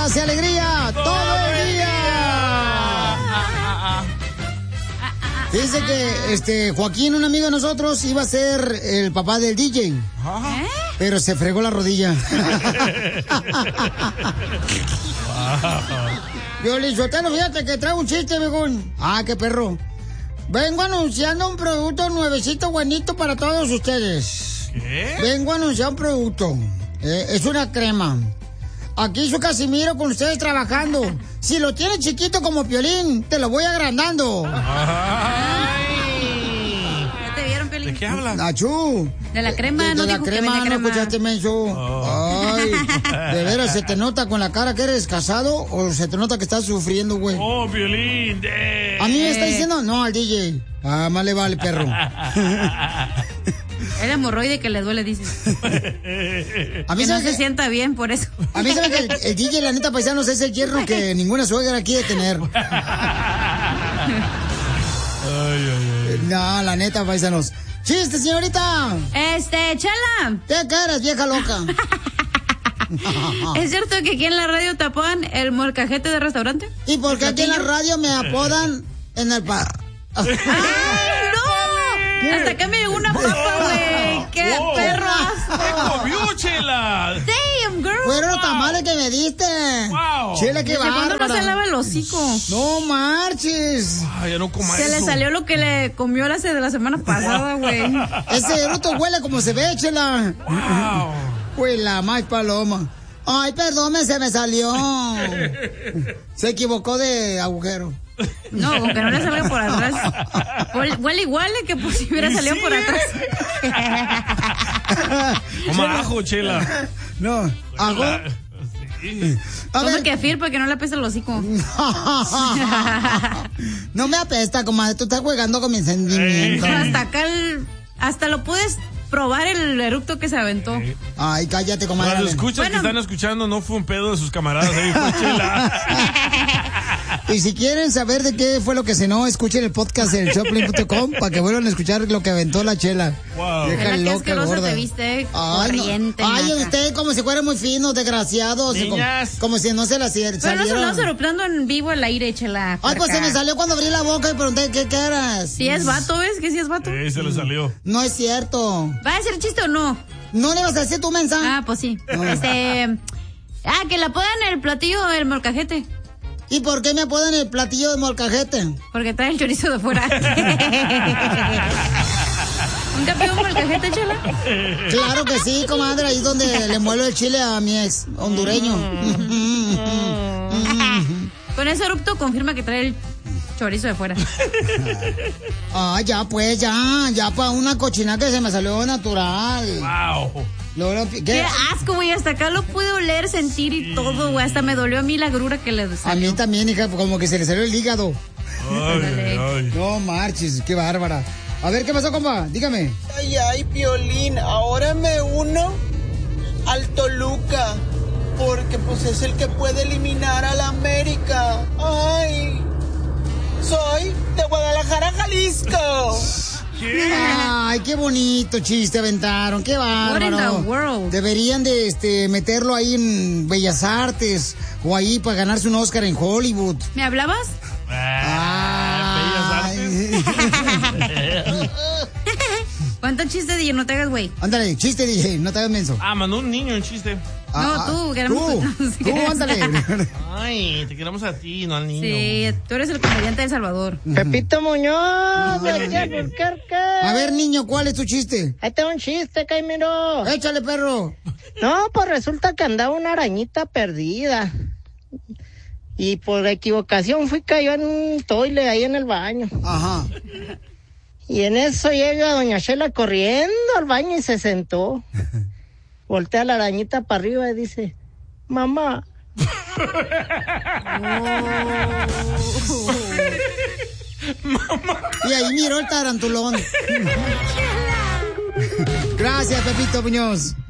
paz y alegría todo el día. Dice que Joaquín, un amigo de nosotros, iba a ser el papá del DJ. Pero se fregó la rodilla. Violín Sotelo, fíjate que trae un chiste, viejón. Ah, qué perro. Vengo anunciando un producto nuevecito, buenito para todos ustedes. ¿Qué? Vengo a anunciar un producto. Es una crema. Aquí su Casimiro con ustedes trabajando. Si lo tienes chiquito como Piolín, te lo voy agrandando. ¿Ya te vieron, Piolín? ¿De qué hablas? Achú. De la crema, de no la dijo que crema, vende no crema. escuchaste, menso. Ay, de veras, ¿se te nota con la cara que eres casado o se te nota que estás sufriendo, güey? Oh, Piolín. A mí me está diciendo, no, al DJ. Ah, más le vale, perro. El hemorroide que le duele, dice. A mí que no se sienta bien, por eso. A mí sabe que el DJ, la neta, paisanos, es el hierro que ninguna suegra quiere tener. No, la neta, paisanos. ¡Chiste, señorita! Chela. ¿Qué caras, vieja loca? ¿Es cierto que aquí en la radio te apodan el molcajete de restaurante? ¿Y por qué aquí en la radio me apodan en el bar? ¡Ay, no! Hasta acá me llegó una papa, güey. ¡Qué perro asco! ¡Qué comió, Chela! ¡Damn, girl! Fueron los tamales que me diste. ¡Wow! Chela, qué bárbara. ¿Cuándo no se lava el hocico? No marches. Ay, ya no coma Se eso. le salió lo que le comió de la semana pasada, güey. Ese bruto huele como se ve, Chela. ¡Wow! Huela más paloma. Ay, perdón, se me salió. Se equivocó de agujero. No, con que no le salga por atrás. Huele igual que pues, si hubiera salido por atrás. Coma ajo, Chela. No, ¿ajo? Sí. Como que afir para que no le apeste el hocico. No me apesta, comadre. Tú estás jugando con mis sentimientos. Hasta acá hasta lo puedes probar el eructo que se aventó. Ay, cállate, comadre. Cuando escuchas que están escuchando, no fue un pedo de sus camaradas, ahí fue Chela. Y si quieren saber de qué fue lo que cenó, escuchen el podcast del Choplin.com para que vuelvan a escuchar lo que aventó la Chela. Wow. Vieja Qué loca, asquerosa gorda. te viste, Ay, corriente. no. Ay, naca. usted como si fuera muy fino, desgraciado. Niñas. Como si no se la Pero no saliera. andamos soplando en vivo al aire, Chela. Ay, pues se me salió cuando abrí la boca y pregunté qué eras. Si es vato, ¿ves que si es vato? Sí, se le salió. No es cierto. ¿Va a ser chiste o no? ¿No le vas a decir tu mensaje? Ah, pues sí. No. Que la podan el platillo del molcajete. ¿Y por qué me apodan el platillo de molcajete? Porque trae el chorizo de fuera. ¿Nunca pidió un molcajete, Chela? Claro que sí, comadre. Ahí es donde le muelo el chile a mi ex hondureño. Con ese erupto confirma que trae el chorizo de fuera. Ah, ya pues, ya para una cochina que se me salió natural. Wow. Qué asco, güey, hasta acá lo pude oler, sentir y todo, güey, hasta me dolió a mí la grura que le salió. A mí también, hija, como que se le salió el hígado. Ay. No marches, qué bárbara. A ver, ¿qué pasó, compa? Dígame. Ay, Piolín, ahora me uno al Toluca, porque pues es el que puede eliminar a la América. Ay, soy de Guadalajara, Jalisco. ¿Qué? Ay, qué bonito chiste aventaron, qué bárbaro. What in the world? Deberían de meterlo ahí en Bellas Artes o ahí para ganarse un Oscar en Hollywood. ¿Me hablabas? Ay. ¿Cuánto chiste, DJ? No te hagas, güey. Ándale, chiste, DJ, no te hagas menso. Mandó un niño un chiste. No, tú, queremos... Tú, ándale. Ay, te queremos a ti, no al niño. Sí, tú eres el comediante de El Salvador. Pepito Muñoz, de aquí a Albuquerque. A ver, niño, ¿cuál es tu chiste? Ahí está un chiste, Caimiro. Échale, perro. No, pues resulta que andaba una arañita perdida. Y por equivocación cayó en un toile ahí en el baño. Ajá. Y en eso llega doña Chela corriendo al baño y se sentó. Voltea la arañita para arriba y dice, mamá. Y ahí miró el tarantulón. Gracias, Pepito Muñoz.